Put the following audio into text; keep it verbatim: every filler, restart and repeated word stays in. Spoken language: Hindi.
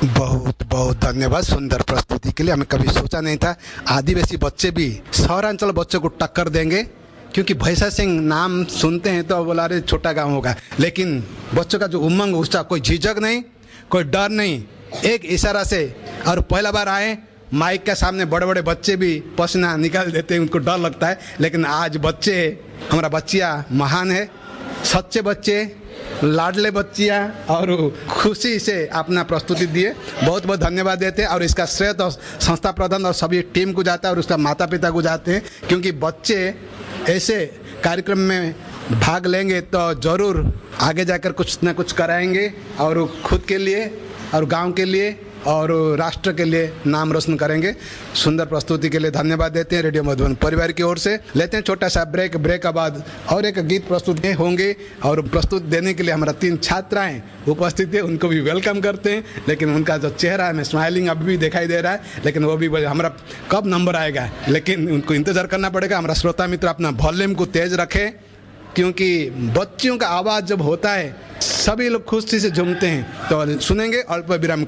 बहुत बहुत धन्यवाद सुंदर प्रस्तुति के लिए। हमें कभी सोचा नहीं था आदिवासी बच्चे भी शहरांचल बच्चों को टक्कर देंगे, क्योंकि भैसा सिंह नाम सुनते हैं तो बोला रहे छोटा गांव होगा, लेकिन बच्चों का जो उमंग उत्साह, कोई झिझक नहीं, कोई डर नहीं, एक इशारा से। और पहला बार आए माइक के सामने, बड़े बड़े बच्चे भी पसीना निकाल देते हैं, उनको डर लगता है, लेकिन आज बच्चे, हमारा बच्चियाँ महान है, सच्चे बच्चे, लाडले बच्चियाँ, और खुशी से अपना प्रस्तुति दिए। बहुत बहुत धन्यवाद देते हैं, और इसका श्रेय तो संस्था प्रधान और सभी टीम को जाता है और उसका माता पिता को जाते हैं, क्योंकि बच्चे ऐसे कार्यक्रम में भाग लेंगे तो ज़रूर आगे जाकर कुछ ना कुछ कराएंगे, और खुद के लिए और गांव के लिए और राष्ट्र के लिए नाम रोशन करेंगे। सुंदर प्रस्तुति के लिए धन्यवाद देते हैं रेडियो मधुबन परिवार की ओर से। लेते हैं छोटा सा ब्रेक, ब्रेक के बाद और एक गीत प्रस्तुत होंगे, और प्रस्तुत देने के लिए हमारा तीन छात्राएं उपस्थित है, उनको भी वेलकम करते हैं। लेकिन उनका जो चेहरा है स्माइलिंग अभी भी दिखाई दे रहा है, लेकिन वो भी बोले हमारा कब नंबर आएगा, लेकिन उनको इंतजार करना पड़ेगा। हमारा श्रोता मित्र अपना वॉल्यूम को तेज रखें, क्योंकि बच्चियों का आवाज़ जब होता है सभी लोग खुशी से झूमते हैं। तो सुनेंगे अल्प विराम।